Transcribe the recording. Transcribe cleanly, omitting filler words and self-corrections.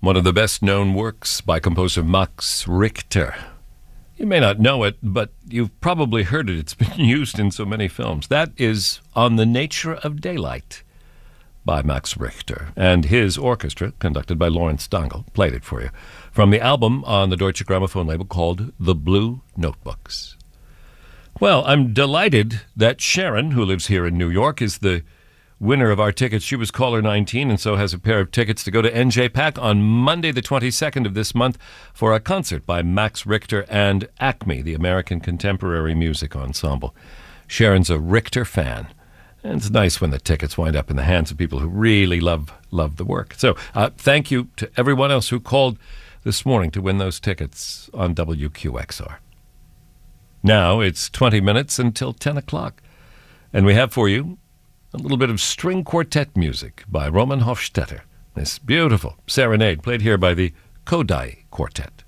one of the best-known works by composer Max Richter. You may not know it, but you've probably heard it. It's been used in so many films. That is On the Nature of Daylight by Max Richter. And his orchestra, conducted by Lawrence Stangl, played it for you from the album on the Deutsche Grammophon label called The Blue Notebooks. Well, I'm delighted that Sharon, who lives here in New York, is the winner of our tickets. She was caller 19 and so has a pair of tickets to go to NJPAC on Monday the 22nd of this month for a concert by Max Richter and Acme, the American Contemporary Music Ensemble. Sharon's a Richter fan, and it's nice when the tickets wind up in the hands of people who really love the work. So thank you to everyone else who called this morning to win those tickets on WQXR. Now it's 20 minutes until 10 o'clock, and we have for you a little bit of string quartet music by Roman Hofstetter. This beautiful serenade played here by the Kodai Quartet.